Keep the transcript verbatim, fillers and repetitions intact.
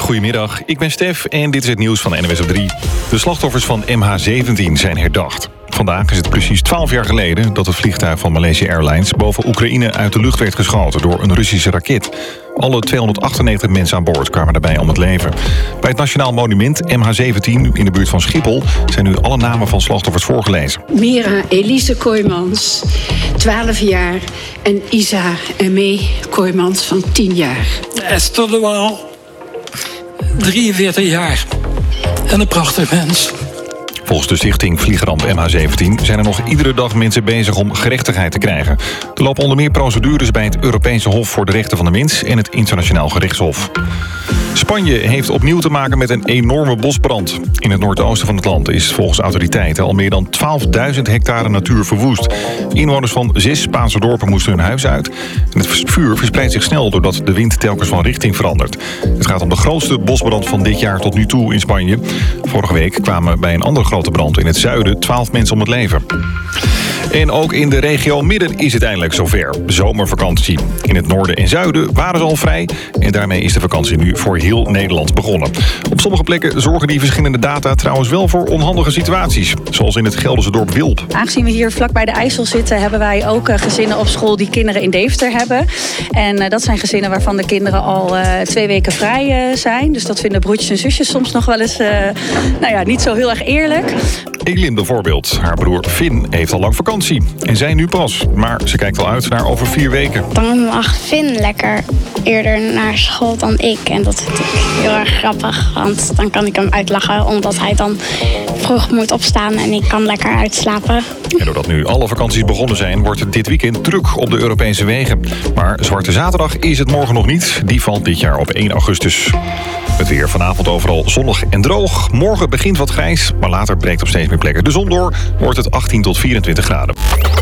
Goedemiddag, ik ben Stef en dit is het nieuws van N O S op drie. De slachtoffers van M H zeventien zijn herdacht. Vandaag is het precies twaalf jaar geleden dat het vliegtuig van Malaysia Airlines boven Oekraïne uit de lucht werd geschoten door een Russische raket. Alle tweehonderdachtennegentig mensen aan boord kwamen daarbij om het leven. Bij het Nationaal Monument M H zeventien in de buurt van Schiphol zijn nu alle namen van slachtoffers voorgelezen. Mira Elise Kooijmans, twaalf jaar. En Isa Emme Kooijmans van tien jaar. Esther de Waal, drieënveertig jaar. En een prachtig mens. Volgens de stichting Vliegramp M H zeventien zijn er nog iedere dag mensen bezig om gerechtigheid te krijgen. Er lopen onder meer procedures bij het Europese Hof voor de Rechten van de Mens en het Internationaal Gerechtshof. Spanje heeft opnieuw te maken met een enorme bosbrand. In het noordoosten van het land is volgens autoriteiten al meer dan twaalfduizend hectare natuur verwoest. Inwoners van zes Spaanse dorpen moesten hun huis uit. En het vuur verspreidt zich snel doordat de wind telkens van richting verandert. Het gaat om de grootste bosbrand van dit jaar tot nu toe in Spanje. Vorige week kwamen bij een andere grote brand in het zuiden twaalf mensen om het leven. En ook in de regio Midden is het eindelijk zover. Zomervakantie. In het noorden en zuiden waren ze al vrij. En daarmee is de vakantie nu voor heel Nederland begonnen. Op sommige plekken zorgen die verschillende data trouwens wel voor onhandige situaties. Zoals in het Gelderse dorp Wilp. Aangezien we hier vlak bij de IJssel zitten, hebben wij ook gezinnen op school die kinderen in Deventer hebben. En uh, dat zijn gezinnen waarvan de kinderen al uh, twee weken vrij uh, zijn. Dus dat vinden broertjes en zusjes soms nog wel eens uh, nou ja, niet zo heel erg eerlijk. Elin bijvoorbeeld. Haar broer Finn heeft al lang vakantie. En zij nu pas. Maar ze kijkt al uit naar over vier weken. Dan mag Finn lekker eerder naar school dan ik. En dat vind ik heel erg grappig. Want dan kan ik hem uitlachen. Omdat hij dan vroeg moet opstaan en ik kan lekker uitslapen. En doordat nu alle vakanties begonnen zijn, wordt het dit weekend druk op de Europese wegen. Maar Zwarte Zaterdag is het morgen nog niet. Die valt dit jaar op één augustus. Het weer vanavond overal zonnig en droog. Morgen begint wat grijs, maar later breekt op steeds meer plekken de zon door. Wordt het achttien tot vierentwintig graden.